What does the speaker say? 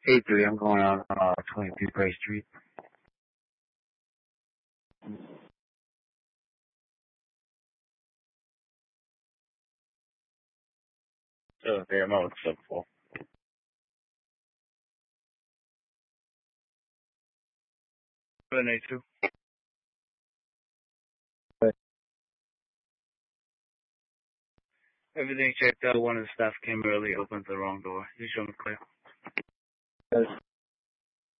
Hey, 3, I'm going on 22 Gray Street. Oh, damn, I was simple. 782. Everything checked out. One of the staff came early, opened the wrong door. You show me clear.